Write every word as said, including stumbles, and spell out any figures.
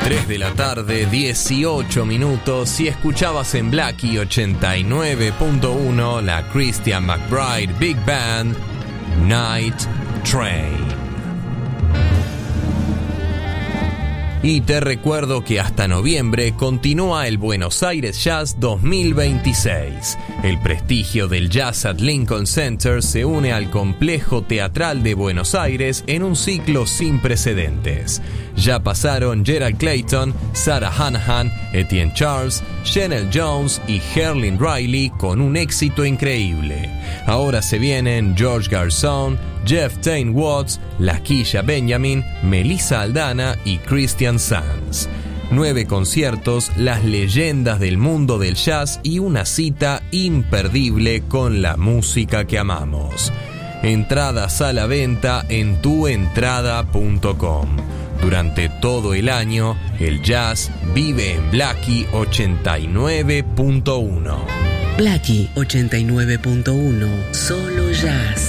tres de la tarde, dieciocho minutos, y escuchabas en Blackie ochenta y nueve punto uno la Christian McBride Big Band, Night Train. Y te recuerdo que hasta noviembre continúa el Buenos Aires Jazz dos mil veintiséis. El prestigio del jazz at Lincoln Center se une al Complejo Teatral de Buenos Aires en un ciclo sin precedentes. Ya pasaron Gerald Clayton, Sarah Hanahan, Etienne Charles, Chanel Jones y Herlin Riley con un éxito increíble. Ahora se vienen George Garzón, Jeff Tain Watts, Laquisha Benjamin, Melissa Aldana y Christian Sanz. Nueve conciertos, las leyendas del mundo del jazz y una cita imperdible con la música que amamos. Entradas a la venta en tu entrada punto com. Durante todo el año, el jazz vive en Blackie ochenta y nueve punto uno. Blackie ochenta y nueve punto uno, solo jazz.